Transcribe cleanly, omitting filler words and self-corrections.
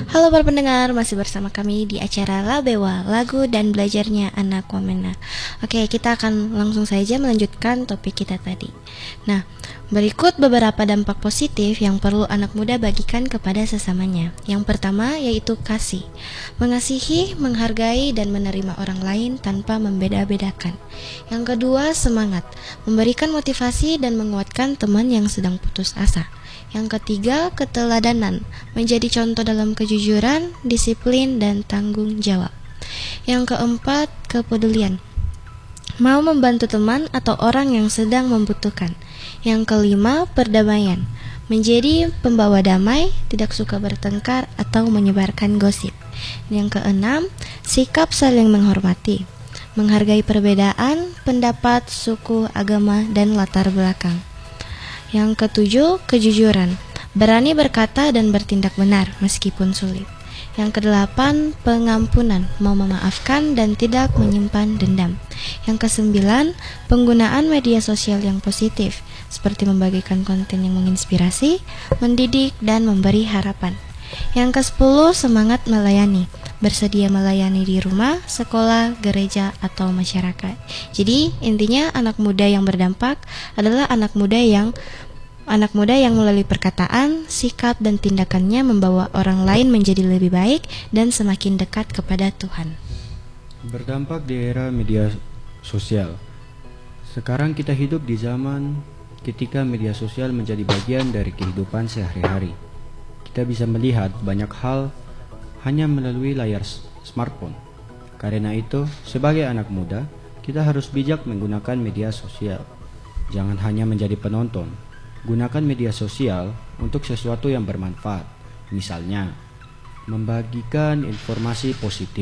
Halo para pendengar, masih bersama kami di acara Labewa, lagu dan belajarnya anak Wamena. Oke, kita akan langsung saja melanjutkan topik kita tadi. Nah, berikut beberapa dampak positif yang perlu anak muda bagikan kepada sesamanya. Yang pertama yaitu kasih. Mengasihi, menghargai, dan menerima orang lain tanpa membeda-bedakan. Yang kedua, semangat. Memberikan motivasi dan menguatkan teman yang sedang putus asa. Yang ketiga, keteladanan, menjadi contoh dalam kejujuran, disiplin, dan tanggung jawab. Yang keempat, kepedulian, mau membantu teman atau orang yang sedang membutuhkan. Yang kelima, perdamaian, menjadi pembawa damai, tidak suka bertengkar atau menyebarkan gosip. Yang keenam, sikap saling menghormati, menghargai perbedaan, pendapat, suku, agama, dan latar belakang. Yang ketujuh, kejujuran, berani berkata dan bertindak benar meskipun sulit. Yang kedelapan, pengampunan, mau memaafkan dan tidak menyimpan dendam. Yang kesembilan, penggunaan media sosial yang positif, seperti membagikan konten yang menginspirasi, mendidik, dan memberi harapan. Yang kesepuluh, semangat melayani, bersedia melayani di rumah, sekolah, gereja, atau masyarakat. Jadi intinya anak muda yang berdampak adalah anak muda yang melalui perkataan, sikap, dan tindakannya membawa orang lain menjadi lebih baik dan semakin dekat kepada Tuhan. Berdampak di era media sosial. Sekarang kita hidup di zaman ketika media sosial menjadi bagian dari kehidupan sehari-hari. Kita bisa melihat banyak hal hanya melalui layar smartphone. Karena itu, sebagai anak muda, kita harus bijak menggunakan media sosial. Jangan hanya menjadi penonton. Gunakan media sosial untuk sesuatu yang bermanfaat. Misalnya, membagikan informasi positif,